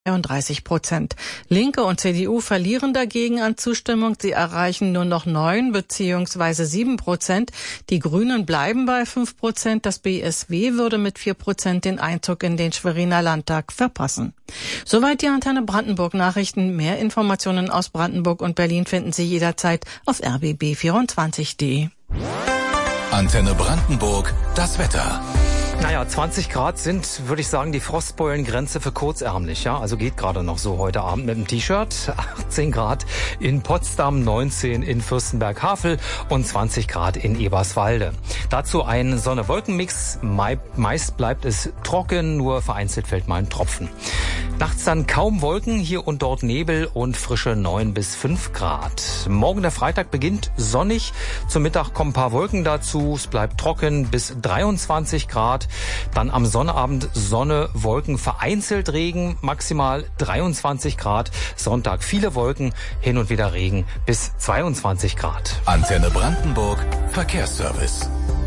33%. Linke und CDU verlieren dagegen an Zustimmung. Sie erreichen nur noch 9 bzw. 7%. Die Grünen bleiben bei 5%. Das BSW würde mit 4% den Einzug in den Schweriner Landtag verpassen. Soweit die Antenne Brandenburg Nachrichten. Mehr Informationen aus Brandenburg und Berlin finden Sie jederzeit auf rbb24.de. Antenne Brandenburg, das Wetter. Naja, 20 Grad sind, würde ich sagen, die Frostbeulengrenze für kurzärmlich. Ja, also geht gerade noch so heute Abend mit dem T-Shirt. 18 Grad in Potsdam, 19 in Fürstenberg-Havel und 20 Grad in Eberswalde. Dazu ein Sonne-Wolken-Mix. Meist bleibt es trocken, nur vereinzelt fällt mal ein Tropfen. Nachts dann kaum Wolken, hier und dort Nebel und frische 9 bis 5 Grad. Morgen der Freitag beginnt sonnig. Zum Mittag kommen ein paar Wolken dazu. Es bleibt trocken bis 23 Grad. Dann am Sonnabend Sonne, Wolken, vereinzelt Regen, maximal 23 Grad. Sonntag viele Wolken, hin und wieder Regen bis 22 Grad. Antenne Brandenburg, Verkehrsservice.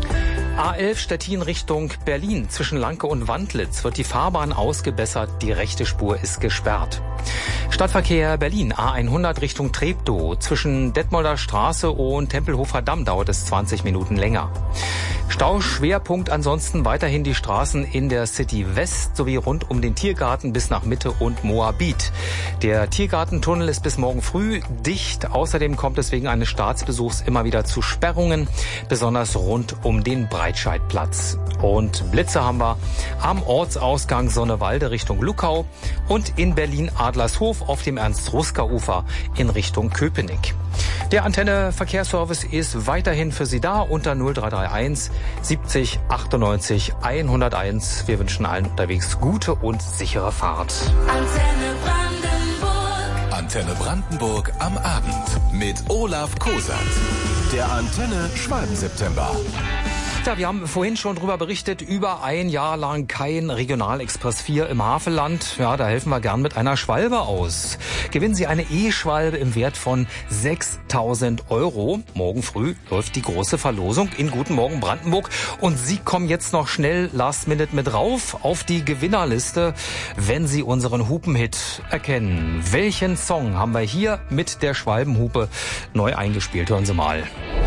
A11 Stettin Richtung Berlin. Zwischen Lanke und Wandlitz wird die Fahrbahn ausgebessert. Die rechte Spur ist gesperrt. Stadtverkehr Berlin. A100 Richtung Treptow. Zwischen Detmolder Straße und Tempelhofer Damm dauert es 20 Minuten länger. Stauschwerpunkt ansonsten weiterhin die Straßen in der City West sowie rund um den Tiergarten bis nach Mitte und Moabit. Der Tiergartentunnel ist bis morgen früh dicht. Außerdem kommt es wegen eines Staatsbesuchs immer wieder zu Sperrungen, besonders rund um den Breitscheidplatz. Und Blitze haben wir am Ortsausgang Sonnewalde Richtung Luckau und in Berlin-Adlershof auf dem Ernst-Ruska-Ufer in Richtung Köpenick. Der Antenne Verkehrsservice ist weiterhin für Sie da unter 0331 70 98 101. Wir wünschen allen unterwegs gute und sichere Fahrt. Antenne Brandenburg. Antenne Brandenburg am Abend mit Olaf Kosat. Der Antenne Schwalben-September. Ja, wir haben vorhin schon drüber berichtet, über ein Jahr lang kein Regionalexpress 4 im Havelland. Ja, da helfen wir gern mit einer Schwalbe aus. Gewinnen Sie eine E-Schwalbe im Wert von 6.000 €. Morgen früh läuft die große Verlosung in Guten Morgen Brandenburg. Und Sie kommen jetzt noch schnell last minute mit rauf auf die Gewinnerliste, wenn Sie unseren Hupenhit erkennen. Welchen Song haben wir hier mit der Schwalbenhupe neu eingespielt? Hören Sie mal.